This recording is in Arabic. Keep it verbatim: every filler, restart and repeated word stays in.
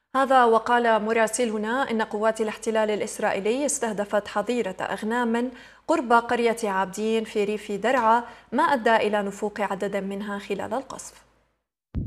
هذا وقال مراسلنا إن قوات الاحتلال الإسرائيلي استهدفت حظيرة أغنام قرب قرية عابدين في ريف درعا، ما أدى إلى نفوق عدد منها خلال القصف.